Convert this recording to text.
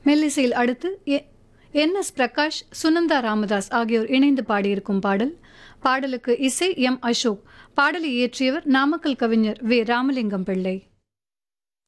மெல்லிசையில் அடுத்து என்.எஸ். பிரகாஷ், சுனந்தா ராமதாஸ் ஆகியோர் இணைந்து பாடியிருக்கும் பாடல். பாடலுக்கு இசை எம். அசோக். பாடலை இயற்றியவர் நாமக்கல் கவிஞர் வே. ராமலிங்கம் பிள்ளை.